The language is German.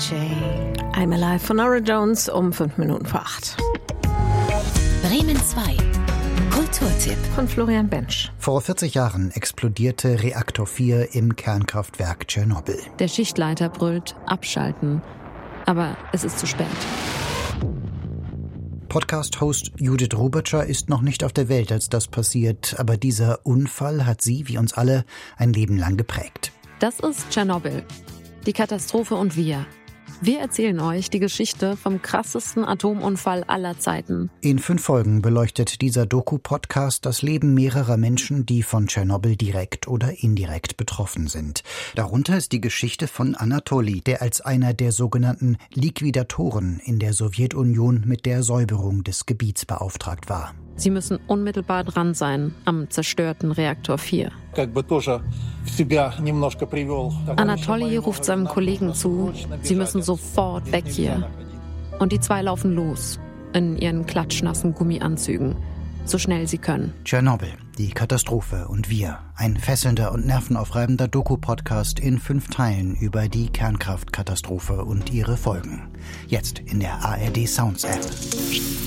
I'm Alive von Norah Jones um 8:05. Bremen 2. Kulturtipp Von Florian Bensch. Vor 40 Jahren explodierte Reaktor 4 im Kernkraftwerk Tschernobyl. Der Schichtleiter brüllt, abschalten. Aber es ist zu spät. Podcast-Host Judith Rubertscher ist noch nicht auf der Welt, als das passiert. Aber dieser Unfall hat sie, wie uns alle, ein Leben lang geprägt. Das ist Tschernobyl. Die Katastrophe und wir. Wir erzählen euch die Geschichte vom krassesten Atomunfall aller Zeiten. In 5 Folgen beleuchtet dieser Doku-Podcast das Leben mehrerer Menschen, die von Tschernobyl direkt oder indirekt betroffen sind. Darunter ist die Geschichte von Anatoli, der als einer der sogenannten Liquidatoren in der Sowjetunion mit der Säuberung des Gebiets beauftragt war. Sie müssen unmittelbar dran sein am zerstörten Reaktor 4. Anatoli ruft seinem Kollegen zu, sie müssen sofort weg hier. Und die 2 laufen los, in ihren klatschnassen Gummianzügen, so schnell sie können. Tschernobyl, die Katastrophe und wir. Ein fesselnder und nervenaufreibender Doku-Podcast in 5 Teilen über die Kernkraftkatastrophe und ihre Folgen. Jetzt in der ARD Sounds App.